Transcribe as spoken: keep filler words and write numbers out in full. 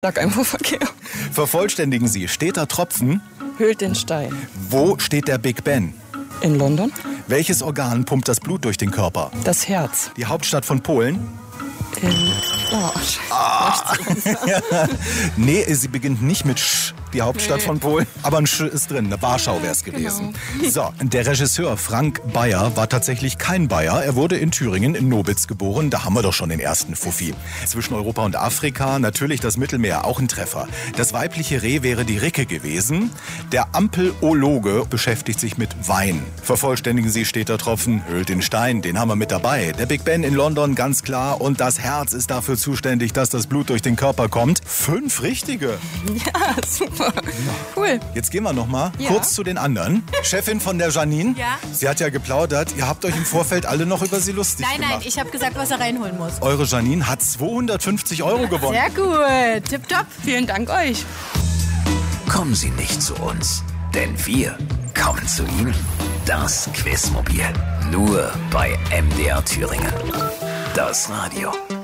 Sag einfach Verkehr. Vervollständigen Sie. Steter Tropfen. Höhlt den Stein. Wo steht der Big Ben? In London. Welches Organ pumpt das Blut durch den Körper? Das Herz. Die Hauptstadt von Polen? In... Oh, ah. Nee, sie beginnt nicht mit Sch, die Hauptstadt nee. von Polen. Aber ein Sch ist drin, eine Warschau wäre es gewesen. Genau. So, der Regisseur Frank Bayer war tatsächlich kein Bayer. Er wurde in Thüringen, in Nobitz geboren. Da haben wir doch schon den ersten Fuffi. Zwischen Europa und Afrika, natürlich das Mittelmeer, auch ein Treffer. Das weibliche Reh wäre die Ricke gewesen. Der Ampelologe beschäftigt sich mit Wein. Vervollständigen Sie Steter Tropfen, höhlt den Stein, den haben wir mit dabei. Der Big Ben in London, ganz klar. Und das Herz ist dafür zuständig, dass das Blut durch den Körper kommt. Fünf richtige. Ja, super. Cool. Jetzt gehen wir noch mal ja. kurz zu den anderen. Chefin von der Janine. Ja? Sie hat ja geplaudert. Ihr habt euch im Vorfeld alle noch über sie lustig nein, gemacht. Nein, nein, ich habe gesagt, was er reinholen muss. Eure Janine hat zweihundertfünfzig Euro gewonnen. Sehr gut. Tipptopp. Vielen Dank euch. Kommen Sie nicht zu uns, denn wir kommen zu Ihnen. Das Quizmobil. Nur bei M D R Thüringen. Das Radio.